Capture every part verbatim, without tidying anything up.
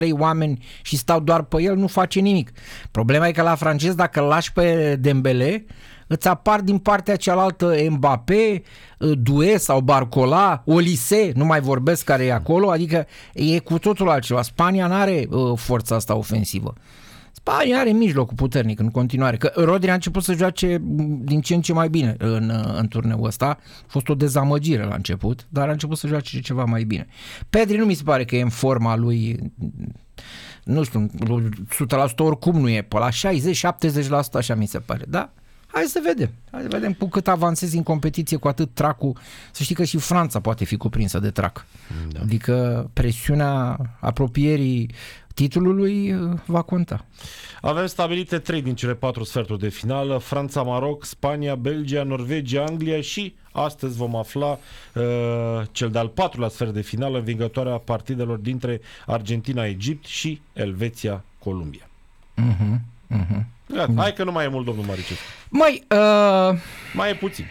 trei oameni și stau doar pe el, nu face nimic. Problema e că la francez, dacă îl lași pe Dembele, îți apar din partea cealaltă Mbappé, Doué sau Barcola, Olise, nu mai vorbesc care e acolo, adică e cu totul altceva. Spania n-are uh, forța asta ofensivă. Spania are mijlocul puternic în continuare, că Rodri a început să joace din ce în ce mai bine în, în turneul ăsta. A fost o dezamăgire la început, dar a început să joace ceva mai bine. Pedri nu mi se pare că e în forma lui, nu știu, o sută la sută oricum nu e, pe la șaizeci șaptezeci la sută așa mi se pare, da? Hai să vedem. Hai să vedem cu cât avansezi în competiție, cu atât tracul. Să știi că și Franța poate fi cuprinsă de trac. Da. Adică presiunea apropierii titlului va conta. Avem stabilite trei din cele patru sferturi de finală: Franța, Maroc, Spania, Belgia, Norvegia, Anglia și astăzi vom afla uh, cel de-al patrulea sfert de finală, învingătoarea partidelor dintre Argentina, Egipt și Elveția, Columbia. Mhm. Mhm. Gata, hai că nu mai e mult, domnul Maricescu. Mai, uh, mai e puțin.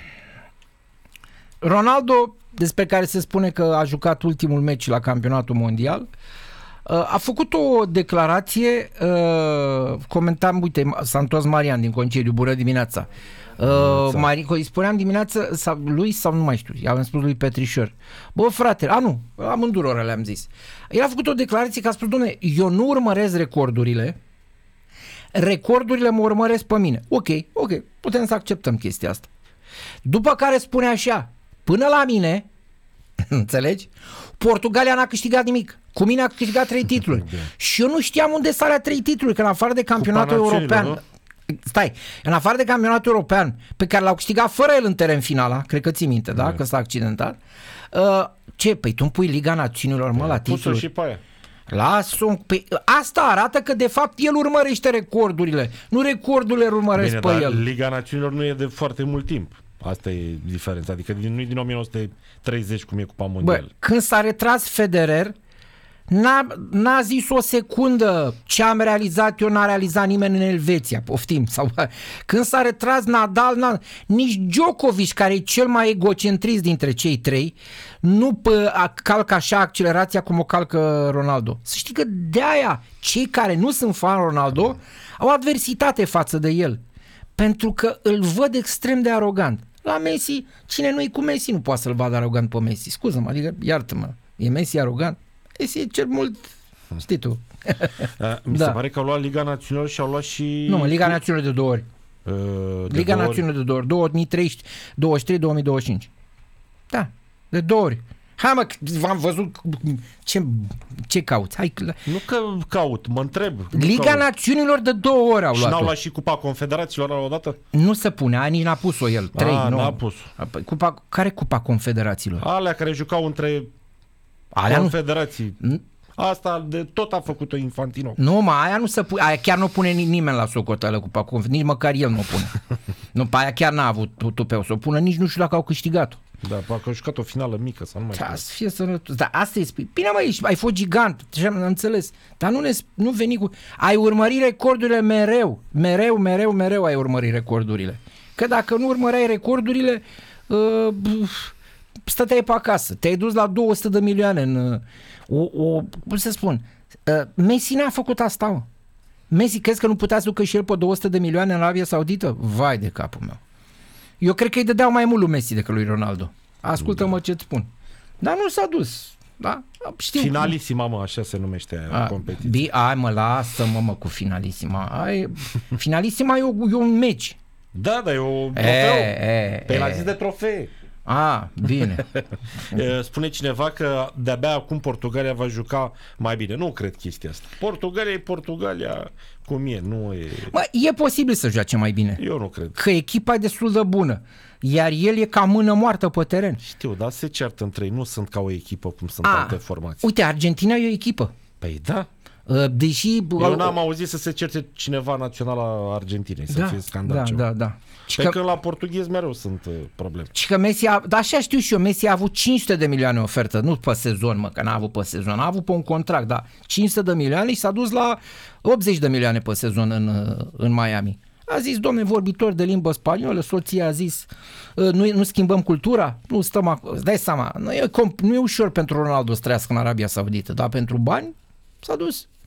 Ronaldo, despre care se spune că a jucat ultimul meci la campionatul mondial, uh, a făcut o declarație, uh, comentam, uite, s-a întors Marian din concediu, bună dimineața. Uh, Marico, îi spuneam dimineața sau lui sau nu mai știu, i-am spus lui Petrișor. Bă, frate, a nu, amândurora le-am zis. El a făcut o declarație că a spus, dom'le, eu nu urmăresc recordurile, recordurile mă urmăresc pe mine. Ok, ok, putem să acceptăm chestia asta. După care spune așa, până la mine, înțelegi? Portugalia n-a câștigat nimic. Cu mine a câștigat trei titluri. Și eu nu știam unde s-alea trei titluri, că în afară de campionatul european, nu? Stai, în afară de campionatul european, pe care l-au câștigat fără el în teren finala, cred că ții minte, da? Că s-a accidentat. Uh, ce? Păi tu îmi pui Liga Națiunilor, mă, la titluri. Și pe aia. Lasă-o, pe... asta arată că de fapt el urmărește recordurile, nu recordurile urmăresc Bine, pe dar el. Liga Națiunilor nu e de foarte mult timp. Asta e diferența, adică nu e din o mie nouă sute treizeci cum e Cupa Mondială. Bă, când s-a retras Federer, n-a, n-a zis o secundă ce am realizat eu, n-a realizat nimeni în Elveția, poftim. Sau, când s-a retras Nadal, n-a, nici Djokovic, care e cel mai egocentrist dintre cei trei, nu pă, calcă așa accelerația cum o calcă Ronaldo. Să știi că de-aia cei care nu sunt fan Ronaldo au adversitate față de el, pentru că îl văd extrem de arogant. La Messi, cine nu-i cu Messi nu poate să-l vadă arogant pe Messi. Scuză-mă, adică iartă-mă, e Messi arogant? Messi e cel mult, știi tu. Mi da. se pare că au luat Liga Națiunilor și au luat și... Nu, Liga Națiunilor de două ori. Uh, de Liga două Națiunilor de două ori, două mii douăzeci și trei două mii douăzeci și cinci. Da, de două ori. Hai mă, v-am văzut ce, ce cauți. Hai. Nu că caut, mă întreb. Liga caut. Națiunilor de două ori au luat. Și n-au luat și Cupa Confederațiilor odată? Nu se pune, a, nici n-a pus-o el. Trei, a, nu. n-a pus. Cupa, care Cupa Confederațiilor? Alea care jucau între Alea confederații. Nu... Asta de tot a făcut-o Infantino. Nu, mă, aia nu se pune, aia chiar nu pune nimeni la socoteală Cupa Confederațiilor, nici măcar el nu o pune. Nu, pe aia chiar n-a avut tupeu să o pună, nici nu știu dacă au câștigat-o. Da, parcă au jucat o finală mică sau nu mai da, să fie sănătos. Dar asta e spui. Bine, mă, ai fost gigant, am înțeles. Dar nu, ne, nu veni cu... Ai urmărit recordurile mereu. Mereu, mereu, mereu ai urmărit recordurile. Că dacă nu urmăreai recordurile, uh, stăteai pe acasă. Te-ai dus la două sute de milioane în... Uh, o, o, cum să spun? Uh, Messi n-a făcut asta, mă. Messi, crezi că nu putea să ducă și el pe două sute de milioane în Arabia Saudită? Vai de capul meu. Eu cred că îi dădeau mai mult lui Messi decât lui Ronaldo. Ascultă-mă da. ce-ți spun. Dar nu s-a dus. Da? Știu. Finalisima, mă, așa se numește aia, competiție. Bi, ai, mă, lasă-mă, mă, cu finalisima. Ai, finalisima e, o, e un meci. Da, dar e o trofeu. Pe la zis de trofee. Ah, bine. Spune cineva că de-abia acum Portugalia va juca mai bine. Nu cred chestia asta. Portugalia e Portugalia cum e, nu e... Mă, e posibil să joace mai bine. Eu nu cred. Că echipa e destul de bună. Iar el e ca mână moartă pe teren. Știu, dar se ceartă între ei. Nu sunt ca o echipă cum sunt A, alte formații. Uite, Argentina e o echipă. Păi da. Deși... Eu n-am auzit să se certe cineva național a Argentinei, să da, fie scandal da, ceva. Da, da. Pe că... când la portughez mereu sunt uh, probleme. Și că Messi a, da, așa știu și eu, Messi a avut cinci sute de milioane ofertă, nu pe sezon, mă, că n-a avut pe sezon, a avut pe un contract, da, cinci sute de milioane și s-a dus la optzeci de milioane pe sezon în, în Miami. A zis, domne, vorbitor de limbă spaniolă, soția a zis, nu, nu schimbăm cultura, nu stăm acolo, îți dai seama, nu e, nu e ușor pentru Ronaldo să trăiască în Arabia Saudită, dar pentru bani s-a dus.